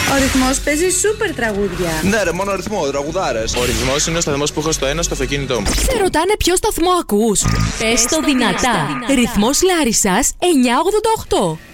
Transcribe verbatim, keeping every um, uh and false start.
Ο Ρυθμός παίζει σούπερ τραγούδια. Ναι, ρε, μόνο ρυθμό, τραγουδάρες. Ο Ρυθμός είναι ο σταθμός που έχω στο ένα στο αυτοκίνητό μου. Σε ρωτάνε ποιο σταθμό ακούς. Πες το δυνατά. Ρυθμός Λάρισσας εννιά ογδόντα οκτώ.